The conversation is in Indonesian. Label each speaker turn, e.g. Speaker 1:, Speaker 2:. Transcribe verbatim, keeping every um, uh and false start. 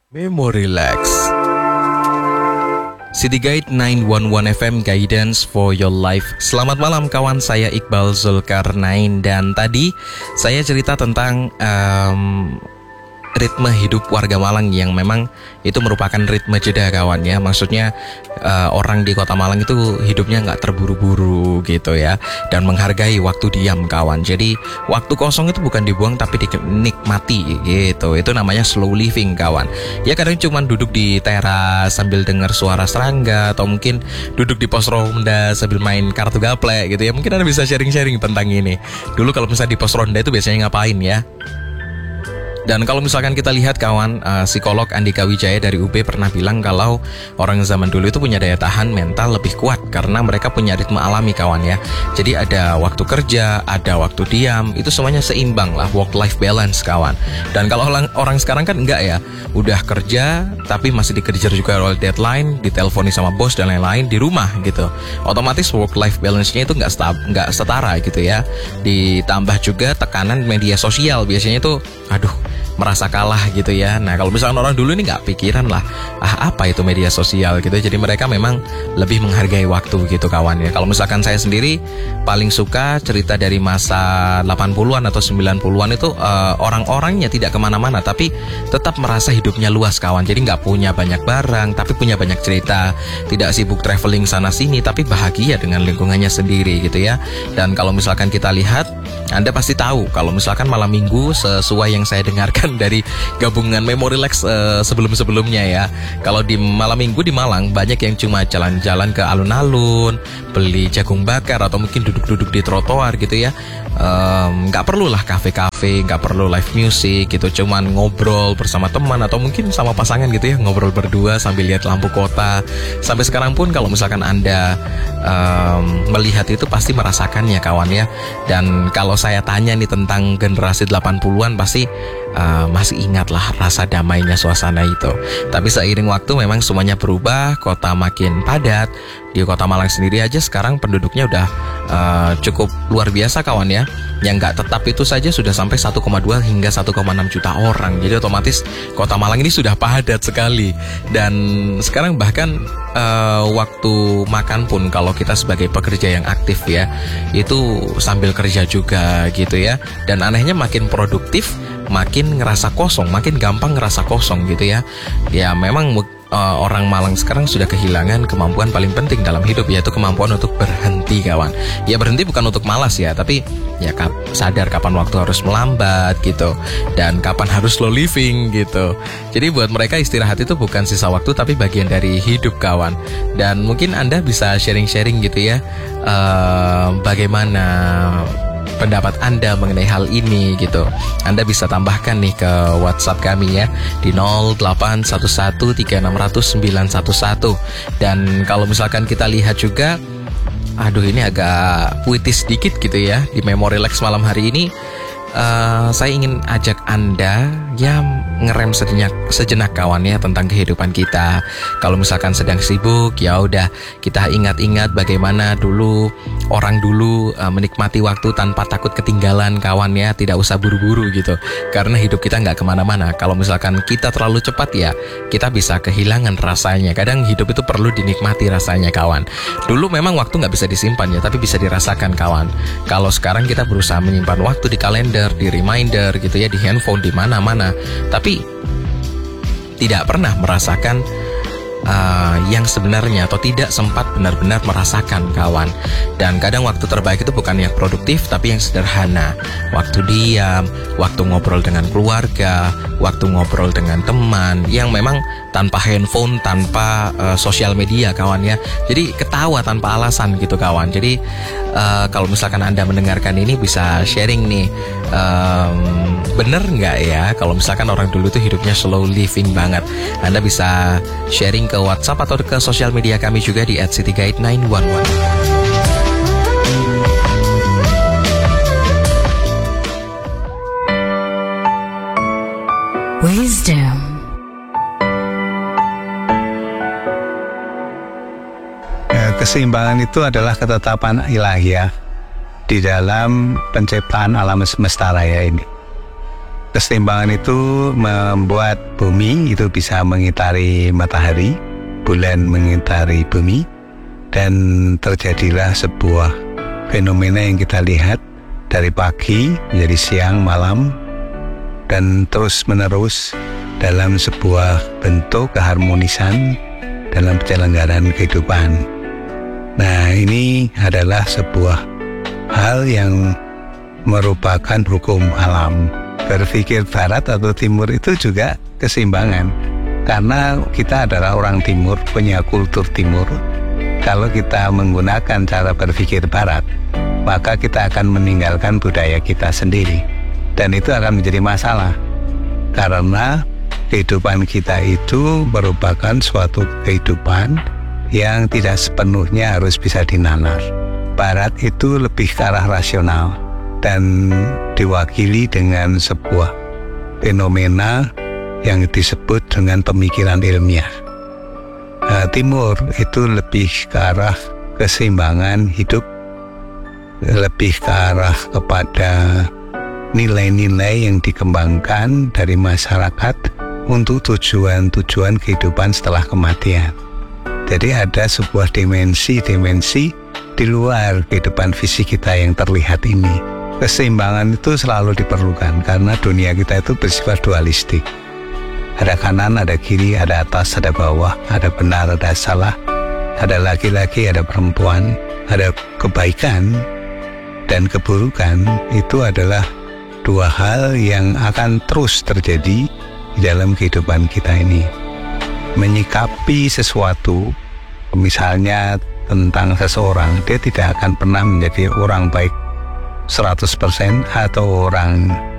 Speaker 1: Memory Relax. City Guide sembilan satu satu F M Guidance for your life. Selamat malam kawan, saya Iqbal Zulkarnain. Dan tadi saya cerita tentang um, ritme hidup warga Malang yang memang itu merupakan ritme jeda kawan ya. Maksudnya uh, orang di kota Malang itu hidupnya nggak terburu-buru gitu ya, dan menghargai waktu diam kawan. Jadi waktu kosong itu bukan dibuang tapi dinikmati gitu. Itu namanya slow living kawan. Ya kadang cuma duduk di teras sambil dengar suara serangga, atau mungkin duduk di pos ronda sambil main kartu gaplek gitu ya. Mungkin Anda bisa sharing-sharing tentang ini. Dulu kalau misalnya di pos ronda itu biasanya ngapain ya? Dan kalau misalkan kita lihat kawan, uh, psikolog Andika Wijaya dari U B pernah bilang kalau orang zaman dulu itu punya daya tahan mental lebih kuat karena mereka punya ritme alami kawan ya. Jadi ada waktu kerja, ada waktu diam, itu semuanya seimbang lah, work-life balance kawan. Dan kalau orang, orang sekarang kan enggak ya, udah kerja tapi masih dikejar juga oleh deadline, diteleponi sama bos dan lain-lain di rumah gitu. Otomatis work-life balance-nya itu enggak, stab, enggak setara gitu ya. Ditambah juga tekanan media sosial, biasanya itu aduh merasa kalah gitu ya. Nah kalau misalkan orang dulu ini nggak pikiran lah, ah apa itu media sosial gitu. Jadi mereka memang lebih menghargai waktu gitu kawan ya. Kalau misalkan saya sendiri paling suka cerita dari masa delapan puluhan atau sembilan puluhan itu uh, orang-orangnya tidak kemana-mana tapi tetap merasa hidupnya luas kawan. Jadi nggak punya banyak barang tapi punya banyak cerita, tidak sibuk traveling sana sini tapi bahagia dengan lingkungannya sendiri gitu ya. Dan kalau misalkan kita lihat, Anda pasti tahu kalau misalkan malam minggu sesuai yang saya dengarkan dari gabungan Memory Relax uh, sebelum-sebelumnya ya. Kalau di malam minggu di Malang banyak yang cuma jalan-jalan ke alun-alun, beli jagung bakar, atau mungkin duduk-duduk di trotoar gitu ya. um, Gak perlu lah kafe-kafe, gak perlu live music gitu, cuman ngobrol bersama teman atau mungkin sama pasangan gitu ya, ngobrol berdua sambil lihat lampu kota. Sampai sekarang pun kalau misalkan Anda um, melihat itu pasti merasakannya kawan ya. Dan kalau saya tanya nih tentang generasi delapan puluhan pasti uh, masih ingatlah rasa damainya suasana itu. Tapi seiring waktu memang semuanya berubah, kota makin padat. Di kota Malang sendiri aja sekarang penduduknya udah uh, cukup luar biasa kawan ya. Yang nggak tetap itu saja sudah sampai satu koma dua hingga satu koma enam juta orang. Jadi otomatis kota Malang ini sudah padat sekali. Dan sekarang bahkan uh, waktu makan pun kalau kita sebagai pekerja yang aktif ya, itu sambil kerja juga gitu ya. Dan anehnya makin produktif, makin ngerasa kosong, makin gampang ngerasa kosong gitu ya. Ya memang uh, orang Malang sekarang sudah kehilangan kemampuan paling penting dalam hidup, yaitu kemampuan untuk berhenti kawan. Ya berhenti bukan untuk malas ya, tapi ya kap sadar kapan waktu harus melambat gitu, dan kapan harus slow living gitu. Jadi buat mereka istirahat itu bukan sisa waktu tapi bagian dari hidup kawan. Dan mungkin Anda bisa sharing-sharing gitu ya, uh, bagaimana pendapat Anda mengenai hal ini gitu. Anda bisa tambahkan nih ke WhatsApp kami ya di nol delapan satu satu tiga enam nol nol sembilan satu satu. Dan kalau misalkan kita lihat juga, aduh ini agak puitis sedikit gitu ya, di Memory Relax malam hari ini uh, saya ingin ajak Anda ya ngerem sejenak, sejenak kawan ya tentang kehidupan kita. Kalau misalkan sedang sibuk, ya udah kita ingat-ingat bagaimana dulu orang dulu uh, menikmati waktu tanpa takut ketinggalan kawan ya. Tidak usah buru-buru gitu, karena hidup kita nggak kemana-mana. Kalau misalkan kita terlalu cepat ya kita bisa kehilangan rasanya. Kadang hidup itu perlu dinikmati rasanya kawan. Dulu memang waktu nggak bisa disimpan ya, tapi bisa dirasakan kawan. Kalau sekarang kita berusaha menyimpan waktu di kalender, di reminder gitu ya, di handphone, di mana-mana, tapi tidak pernah merasakan uh, yang sebenarnya, atau tidak sempat benar-benar merasakan kawan. Dan kadang waktu terbaik itu bukan yang produktif tapi yang sederhana. Waktu diam, waktu ngobrol dengan keluarga, waktu ngobrol dengan teman, yang memang tanpa handphone, tanpa uh, sosial media kawan ya. Jadi ketawa tanpa alasan gitu kawan. Jadi uh, kalau misalkan Anda mendengarkan ini bisa sharing nih, um, bener nggak ya kalau misalkan orang dulu tuh hidupnya slow living banget. Anda bisa sharing ke WhatsApp atau ke sosial media kami juga di at city guide sembilan satu satu.
Speaker 2: Wisdom.
Speaker 3: Keseimbangan itu adalah ketetapan ilahiyah di dalam penciptaan alam semesta raya ini.
Speaker 2: Keseimbangan itu membuat bumi itu bisa mengitari matahari, bulan mengitari bumi, dan terjadilah sebuah fenomena yang kita lihat dari pagi menjadi siang, malam, dan terus menerus dalam sebuah bentuk keharmonisan dalam penyelenggaraan kehidupan. Nah, ini adalah sebuah hal yang merupakan hukum alam. Berpikir barat atau timur itu juga keseimbangan, karena kita adalah orang timur, punya kultur timur. Kalau kita menggunakan cara berpikir barat, maka kita akan meninggalkan budaya kita sendiri, dan itu akan menjadi masalah, karena kehidupan kita itu merupakan suatu kehidupan yang tidak sepenuhnya harus bisa dinalar. Barat itu lebih ke arah rasional dan diwakili dengan sebuah fenomena yang disebut dengan pemikiran ilmiah. Nah, timur itu lebih ke arah keseimbangan hidup, lebih ke arah kepada nilai-nilai yang dikembangkan dari masyarakat untuk tujuan-tujuan kehidupan setelah kematian. Jadi ada sebuah dimensi-dimensi di luar kehidupan fisik kita yang terlihat ini. Keseimbangan itu selalu diperlukan karena dunia kita itu bersifat dualistik. Ada kanan, ada kiri, ada atas, ada bawah, ada benar, ada salah, ada laki-laki, ada perempuan, ada kebaikan dan keburukan. Itu adalah dua hal yang akan terus terjadi di dalam kehidupan kita ini. Menyikapi sesuatu, misalnya tentang seseorang, dia tidak akan pernah menjadi orang baik seratus persen atau orang